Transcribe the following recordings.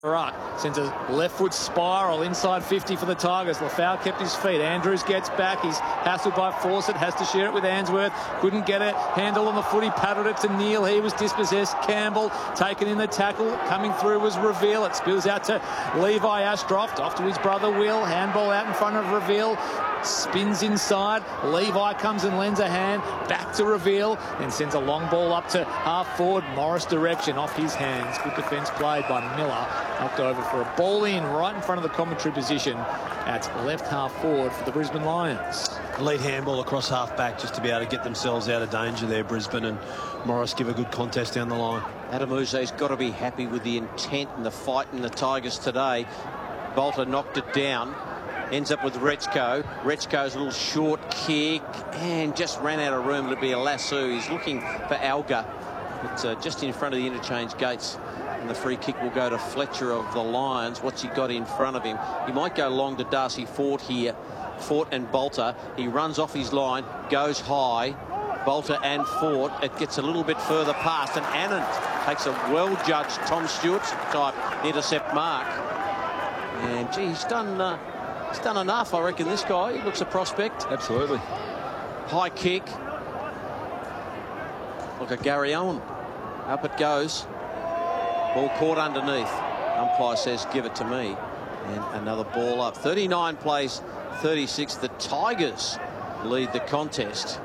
Right, sends a left foot spiral inside 50 for the Tigers. Lafau kept his feet. Andrews gets back. He's hassled by Fawcett. Has to share it with Answorth. Couldn't get a handle on the foot. He patted it to Neil. He was dispossessed. Campbell taken in the tackle. Coming through was Reveal. It spills out to Levi Ashcroft. Off to his brother Will. Handball out in front of Reveal. Spins inside. Levi comes and lends a hand. Back to Reveal. Then sends a long ball up to half forward. Morris direction off his hands. Good defence played by Miller. Knocked over for a ball in right in front of the commentary position at left half forward for the Brisbane Lions. Lead handball across half back just to be able to get themselves out of danger there, Brisbane, and Morris give a good contest down the line. Adamuse's got to be happy with the intent and the fight in the Tigers today. Bolter knocked it down. Ends up with Rechko. Rechko's little short kick and just ran out of room. It'll be a lasso. He's looking for Alga. It's just in front of the interchange gates. And the free kick will go to Fletcher of the Lions. What's he got in front of him? He might go long to Darcy Fort here. Fort and Bolter. He runs off his line, goes high. Bolter and Fort. It gets a little bit further past, and Annan takes a well-judged Tom Stewart type intercept mark. And gee, he's done enough, I reckon. This guy, he looks a prospect. Absolutely. High kick. Look at Gary Owen. Up it goes. Ball caught underneath. Umpire says, give it to me. And another ball up. 39 plays 36. The Tigers lead the contest.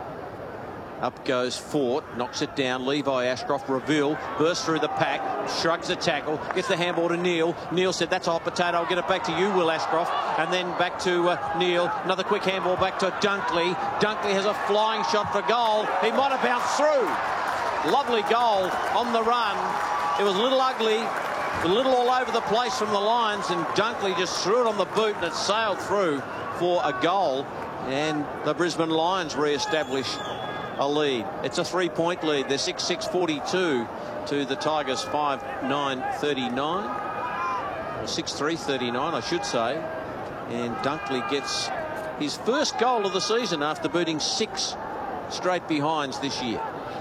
Up goes Fort, knocks it down. Levi Ashcroft, Reveal, bursts through the pack, shrugs the tackle, gets the handball to Neil. Neil said, that's a hot potato, I'll get it back to you, Will Ashcroft. And then back to Neil. Another quick handball back to Dunkley. Dunkley has a flying shot for goal. He might have bounced through. Lovely goal on the run. It was a little ugly, a little all over the place from the Lions, and Dunkley just threw it on the boot and it sailed through for a goal. And the Brisbane Lions re-establish a lead. It's a 3-point lead. They're 6-6-42 to the Tigers 5-9-39. Or 6-3-39, I should say. And Dunkley gets his first goal of the season after booting 6 straight behinds this year.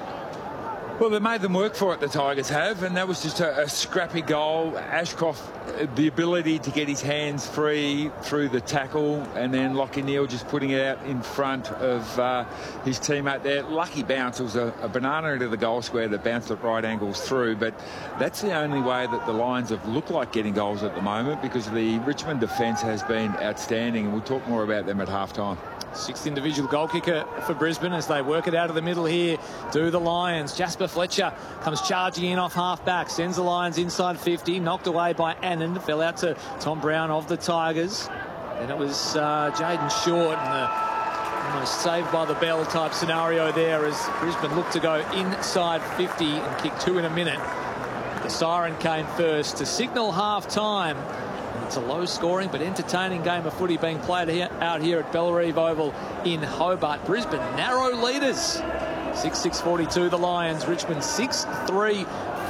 Well, they made them work for it, the Tigers have, and that was just a scrappy goal. Ashcroft, the ability to get his hands free through the tackle, and then Lachie Neale just putting it out in front of his teammate there. Lucky bounce. It was a banana into the goal square that bounced at right angles through, but that's the only way that the Lions have looked like getting goals at the moment, because the Richmond defence has been outstanding, and we'll talk more about them at halftime. Sixth individual goal kicker for Brisbane as they work it out of the middle here. Do the Lions. Jasper Fletcher comes charging in off half back. Sends the Lions inside 50. Knocked away by Annan. Fell out to Tom Brown of the Tigers. Then it was Jaden Short, and almost saved by the bell type scenario there as Brisbane looked to go inside 50 and kick 2 in a minute. The siren came first to signal half time. It's a low-scoring but entertaining game of footy being played out here at Bellerive Oval in Hobart. Brisbane narrow leaders. 6-6-42 the Lions. Richmond 6-3-39.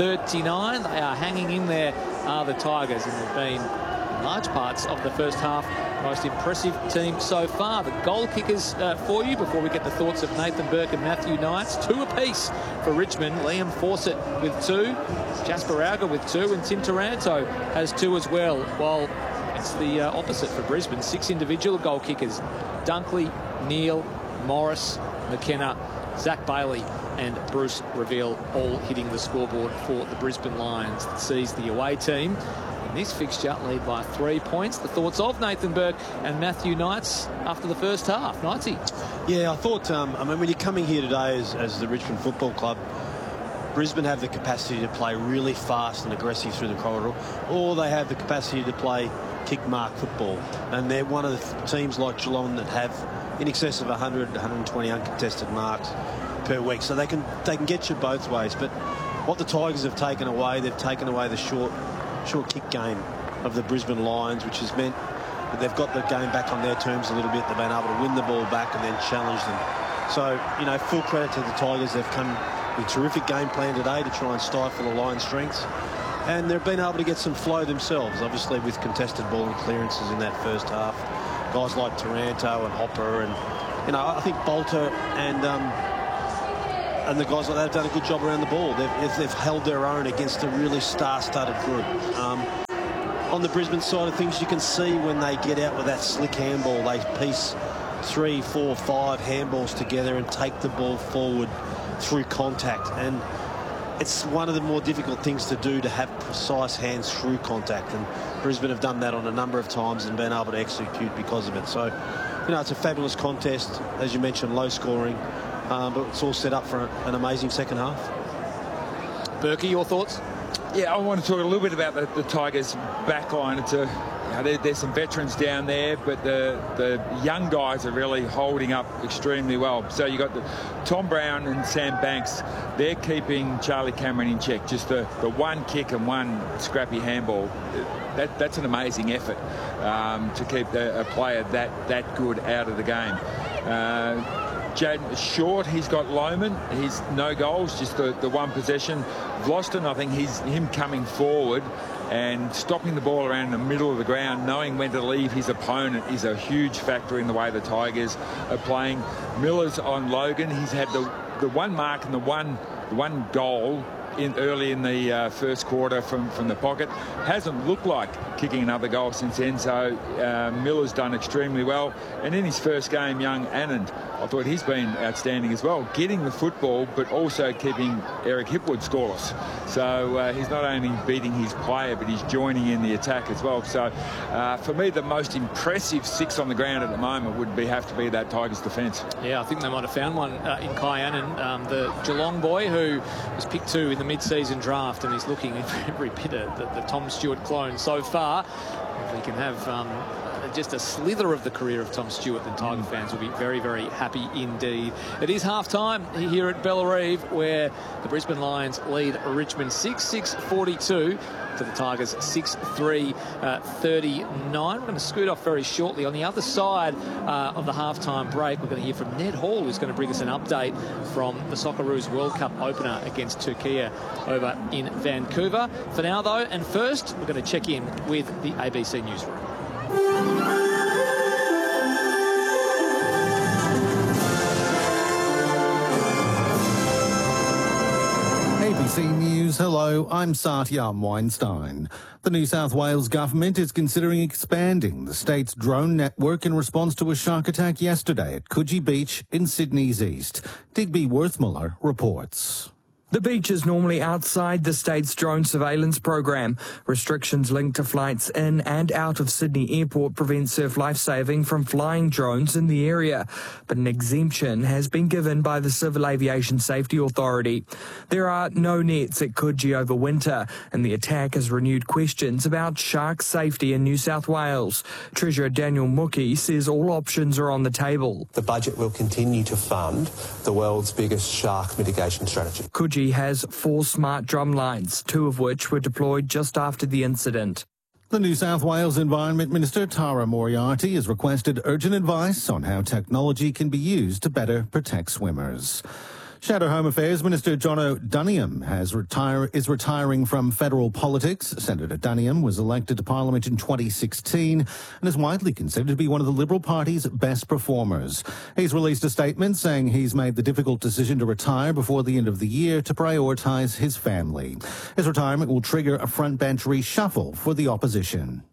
They are hanging in there, are the Tigers, and they've been in large parts of the first half the most impressive team so far. The goal kickers for you before we get the thoughts of Nathan Burke and Matthew Knights. 2 apiece for Richmond. Liam Fawcett with 2, Jasper Alga with 2, and Tim Taranto has 2 as well, while it's the opposite for Brisbane. 6 individual goal kickers. Dunkley, Neil, Morris, McKenna, Zach Bailey and Bruce Reveal all hitting the scoreboard for the Brisbane Lions. That sees the away team in this fixture lead by 3 points. The thoughts of Nathan Burke and Matthew Knights after the first half. Knightsy. Yeah, I thought, I mean, when you're coming here today as the Richmond Football Club, Brisbane have the capacity to play really fast and aggressive through the corridor, or they have the capacity to play kick mark football. And they're one of the teams like Geelong that have in excess of 100, 120 uncontested marks per week. So they can get you both ways. But what the Tigers have taken away, they've taken away the short kick game of the Brisbane Lions, which has meant that they've got the game back on their terms a little bit. They've been able to win the ball back and then challenge them. So, you know, full credit to the Tigers. They've come with a terrific game plan today to try and stifle the Lions' strengths. And they've been able to get some flow themselves, obviously with contested ball and clearances in that first half. Guys like Taranto and Hopper, and, you know, I think Bolter and and the guys like that have done a good job around the ball. They've held their own against a really star-studded group. On the Brisbane side of things, you can see when they get out with that slick handball, they piece 3, 4, 5 handballs together and take the ball forward through contact. And it's one of the more difficult things to do, to have precise hands through contact. And Brisbane have done that on a number of times and been able to execute because of it. So, you know, it's a fabulous contest. As you mentioned, low scoring, but it's all set up for an amazing second half. Berkey, your thoughts? Yeah, I want to talk a little bit about the Tigers' backline. It's there's some veterans down there, but the young guys are really holding up extremely well. So you got Tom Brown and Sam Banks. They're keeping Charlie Cameron in check. Just the one kick and one scrappy handball. That's an amazing effort to keep a player that good out of the game. Jaden Short, he's got Lohman. He's no goals, just the one possession. Vlosten, I think him coming forward and stopping the ball around the middle of the ground, knowing when to leave his opponent, is a huge factor in the way the Tigers are playing. Miller's on Logan. He's had the one mark and the one goal early in the first quarter from the pocket. Hasn't looked like kicking another goal since then, so Miller's done extremely well. And in his first game, young Anand, I thought he's been outstanding as well, getting the football but also keeping Eric Hipwood scoreless. So he's not only beating his player, but he's joining in the attack as well. So for me, the most impressive six on the ground at the moment would have to be that Tigers defence. Yeah, I think they might have found one in Kai Anand, the Geelong boy who was picked 2 in the mid-season draft, and he's looking every bit of the Tom Stewart clone so far. If he can have just a slither of the career of Tom Stewart, then Tiger fans will be very, very happy indeed. It is half-time here at Bellarive, where the Brisbane Lions lead Richmond 6-6-42 to the Tigers 6-3-39. We're going to scoot off very shortly. On the other side of the half-time break, we're going to hear from Ned Hall, who's going to bring us an update from the Socceroos World Cup opener against Turkey over in Vancouver. For now, though, and first, we're going to check in with the ABC Newsroom. ABC News, hello, I'm Satyam Weinstein. The New South Wales government is considering expanding the state's drone network in response to a shark attack yesterday at Coogee Beach in Sydney's east. Digby Worthmuller reports. The beach is normally outside the state's drone surveillance program. Restrictions linked to flights in and out of Sydney Airport prevent Surf Lifesaving from flying drones in the area. But an exemption has been given by the Civil Aviation Safety Authority. There are no nets at Coogee over winter, and the attack has renewed questions about shark safety in New South Wales. Treasurer Daniel Mookie says all options are on the table. The budget will continue to fund the world's biggest shark mitigation strategy. Coogee has 4 smart drum lines, 2 of which were deployed just after the incident. The New South Wales Environment Minister Tara Moriarty has requested urgent advice on how technology can be used to better protect swimmers. Shadow Home Affairs Minister Jono Duniam is retiring from federal politics. Senator Duniam was elected to Parliament in 2016 and is widely considered to be one of the Liberal Party's best performers. He's released a statement saying he's made the difficult decision to retire before the end of the year to prioritise his family. His retirement will trigger a frontbench reshuffle for the opposition.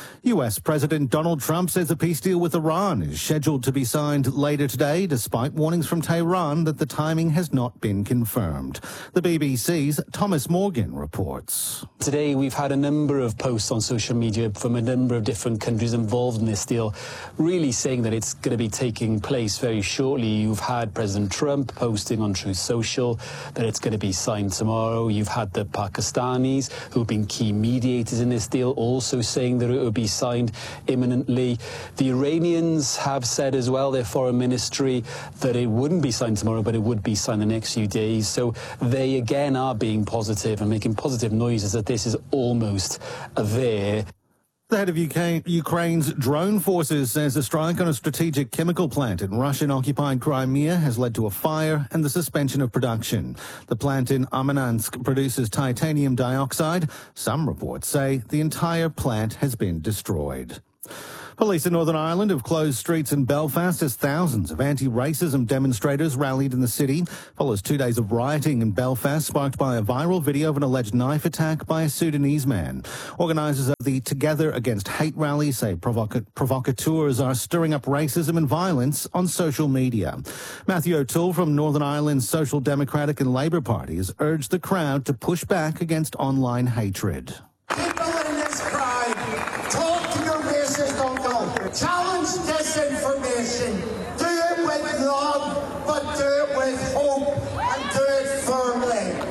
US President Donald Trump says a peace deal with Iran is scheduled to be signed later today, despite warnings from Tehran that the timing has not been confirmed. The BBC's Thomas Morgan reports. Today we've had a number of posts on social media from a number of different countries involved in this deal, really saying that it's going to be taking place very shortly. You've had President Trump posting on Truth Social that it's going to be signed tomorrow. You've had the Pakistanis, who've been key mediators in this deal, also saying that it would be signed imminently. The Iranians have said as well, their foreign ministry, that it wouldn't be signed tomorrow, but it would be signed the next few days. So they again are being positive and making positive noises that this is almost there. The head of Ukraine's drone forces says a strike on a strategic chemical plant in Russian-occupied Crimea has led to a fire and the suspension of production. The plant in Armayansk produces titanium dioxide. Some reports say the entire plant has been destroyed. Police in Northern Ireland have closed streets in Belfast as thousands of anti-racism demonstrators rallied in the city. Follows 2 days of rioting in Belfast sparked by a viral video of an alleged knife attack by a Sudanese man. Organisers of the Together Against Hate rally say provocateurs are stirring up racism and violence on social media. Matthew O'Toole from Northern Ireland's Social Democratic and Labour parties urged the crowd to push back against online hatred. People in this crowd, talk to your racist uncle. Challenge disinformation. Do it with love, but do it with hope, and do it firmly.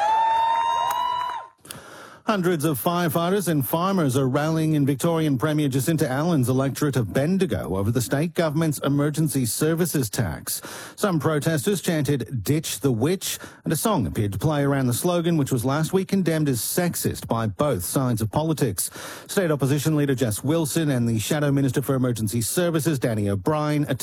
Hundreds of firefighters and farmers are rallying in Victorian Premier Jacinta Allen's electorate of Bendigo over the state government's emergency services tax. Some protesters chanted "Ditch the Witch," and a song appeared to play around the slogan, which was last week condemned as sexist by both sides of politics. State opposition leader Jess Wilson and the Shadow Minister for Emergency Services, Danny O'Brien, attended